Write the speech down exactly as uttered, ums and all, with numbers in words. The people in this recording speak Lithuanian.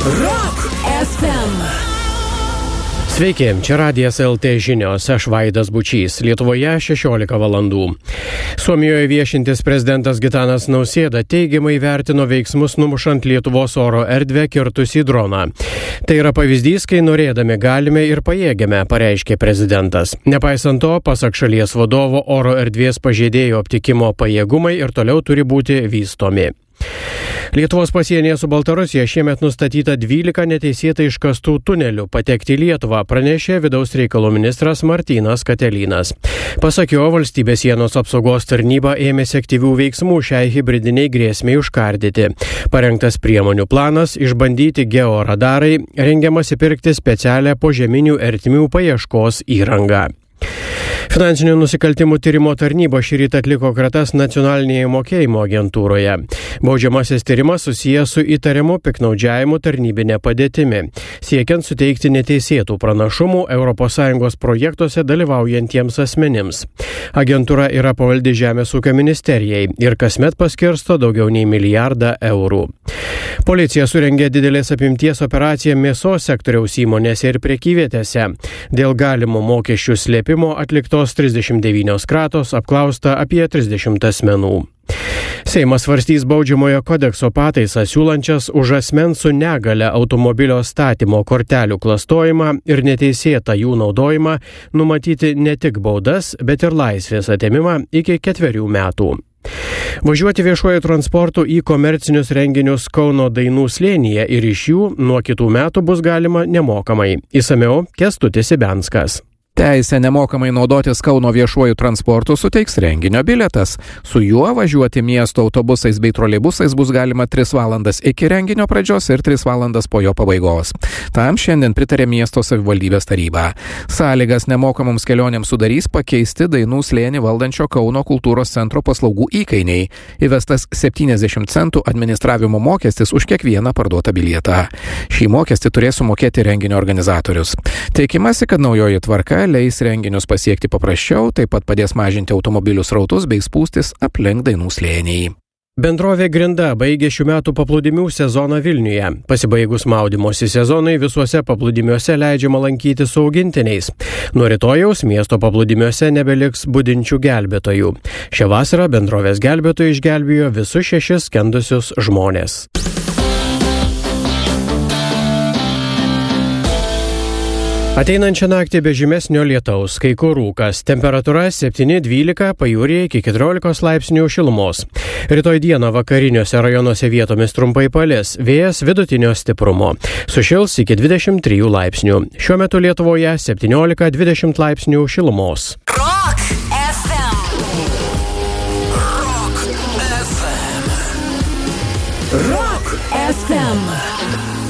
Rock F M. Sveiki, čia Radijas L T žinios, aš Vaidas Bučys, Lietuvoje šešiolika valandų. Suomijoje viešintis prezidentas Gitanas Nausėda teigiamai vertino veiksmus numušant Lietuvos oro erdvę kirtusį droną. Tai yra pavyzdys, kai norėdami galime ir pajėgiame, pareiškė prezidentas. Nepaisant to, pasak šalies vadovo, oro erdvės pažeidėjų aptikimo pajėgumai ir toliau turi būti vystomi. Lietuvos pasienyje su Baltarusija šiemet nustatyta dvylika neteisėtai iškastų tunelių. Patekti į Lietuvą pranešė vidaus reikalų ministras Martynas Katelynas. Pasak jo, valstybės sienos apsaugos tarnyba ėmėsi aktyvių veiksmų šiai hibridiniai grėsmei užkardyti. Parengtas priemonių planas, išbandyti georadarai, rengiamasi pirkti specialią požeminių ertmių paieškos įrangą. Finansinių nusikaltimų tyrimo tarnyba šįryt atliko kratas nacionalinėje mokėjimo agentūroje. Baudžiamasis tyrimas susijęs su įtariamu piktnaudžiavimu tarnybinė padėtimi, siekiant suteikti neteisėtų pranašumų Europos Sąjungos projektuose dalyvaujantiems asmenims. Agentūra yra pavaldi Žemės ūkio ministerijai ir kasmet paskirsto daugiau nei milijardą eurų. Policija surengė didelės apimties operaciją mėsos sektoriaus įmonėse ir prekyvietėse. Dėl galimo mokesčių slėpimo atliktos trisdešimt devynios kratos, apklausta apie trisdešimt asmenų. Seimas svarstys baudžiamojo kodekso pataisą siūlančias už asmens su negale automobilio statymo kortelių klastojimą ir neteisėtą jų naudojimą numatyti ne tik baudas, bet ir laisvės atėmimą iki ketverių metų. Važiuoti viešuoju transportu į komercinius renginius Kauno Dainų slėnyje ir iš jų nuo kitų metų bus galima nemokamai. Išsamiau Kęstutis Ibenskas. Teisę nemokamai naudotis Kauno viešuoju transportu suteiks renginio bilietas. Su juo važiuoti miesto autobusais bei troleibusais bus galima tris valandas iki renginio pradžios ir tris valandas po jo pabaigos. Tam šiandien pritarė miesto savivaldybės taryba. Sąlygas nemokamoms kelionėms sudarys pakeisti Dainų slėnį valdančio Kauno kultūros centro paslaugų įkainiai. Įvestas septyniasdešimt centų administravimo mokestis už kiekvieną parduotą bilietą. Šį mokestį turės sumokėti renginio organizatorius. Tikimasi, kad naujoji tvarka leis renginius pasiekti paprasčiau, taip pat padės mažinti automobilių srautus bei spūstis aplink Dainų slėnį. Bendrovė Grinda baigė šių metų paplūdimių sezoną Vilniuje. Pasibaigus maudymosi sezonui visuose paplūdimiuose leidžiama lankyti su augintiniais. Nuo rytojaus miesto paplūdimiuose nebeliks budinčių gelbėtojų. Šią vasarą bendrovės gelbėtojai išgelbėjo visus šešis skendusius žmones. Ateinančią naktį be žymesnio lietaus, kai kur rūkas, temperatūra septyni dvylika, pajūryje iki keturiolikos laipsnių šilumos. Rytoj dieną vakariniuose rajonuose vietomis trumpai palis, vėjas vidutinio stiprumo. Sušils iki dvidešimt trijų laipsnių. Šiuo metu Lietuvoje septyniolika dvidešimt laipsnių šilumos. Rock F M. Rock F M. Rock F M.